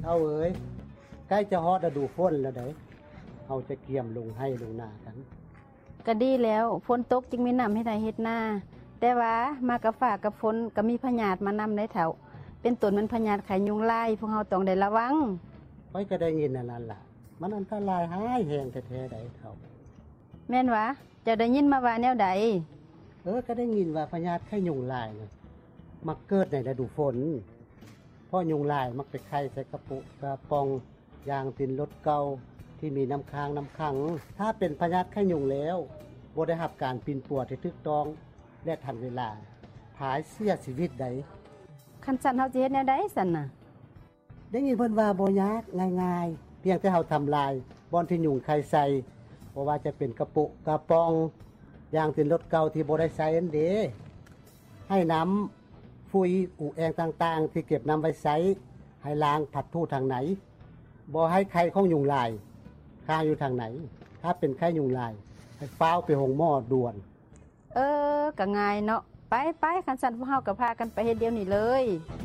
เอาเอ้ยใกล้จะฮอดฤดูฝนแล้วเด้เอาจะเกี่ยมลงให้ลงนากันก็ดีแล้วฝนตกจึงมีน้ำให้ได้เฮ็ดนาแต่ว่ามากับฟ้ากับฝนก็มีพยาธิมานำได้แถวเป็นต้นมันพยาธิไข้ยุงลายพวกเฮาต้องได้ระวังไว้ก็ได้ยินนั่นล่ะมันอันตรายหายแฮงแท้ๆได้เฒ่าแม่นวะเจ้าได้ยินมาว่าแนวใดก็ได้ยินว่าพยาธิไข้ยุงลายน่ะมักเกิดในฤดูฝนเพราะยุงลายมักไปไข่ใส่กระปุกกระป๋องยางตินรถเก่าที่มีน้ำค้างน้ำขังถ้าเป็นพยาธิไข้ยุงแล้วบ่ได้รับการปีนปัวที่ถูกต้องและทันเวลาผายเสียชีวิตได้คันสั่นเฮาสิเฮ็ดแนวใดสั่นน่ะได้ยินเพิ่นว่าบ่ยากง่ายๆเพียงแต่เฮาทำลายบ่อนที่ยุงไข่ใส่บ่ว่าจะเป็นกระปุกกระป๋องยางตินรถเก่าที่บ่ได้ใช้อันเด้ให้น้ำฟุยอูแองต่างๆที่เก็บน้ำไว้ใช้ให้ล้างผัดทู่ทางไหนบ่ให้ไข่ของยุงลายค้างอยู่ทางไหนถ้าเป็นไข้ยุงลายให้ฟ้าวไปหงหม้อด่วนก็ง่ายเนาะไปคันสั่นพวกเฮาก็พากันไปเฮ็ดเดี๋ยวนี้เลย